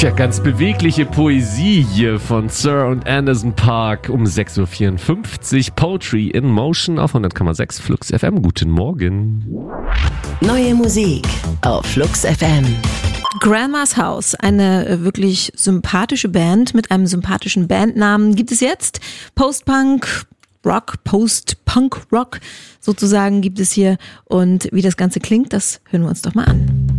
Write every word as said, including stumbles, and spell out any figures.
Tja, ganz bewegliche Poesie hier von Sir und Anderson Park um sechs Uhr vierundfünfzig. Poetry in Motion auf hundert Komma sechs Flux F M. Guten Morgen. Neue Musik auf Flux F M. Grandma's House, eine wirklich sympathische Band mit einem sympathischen Bandnamen, gibt es jetzt. Post-Punk, Rock, Post-Punk-Rock sozusagen gibt es hier. Und wie das Ganze klingt, das hören wir uns doch mal an.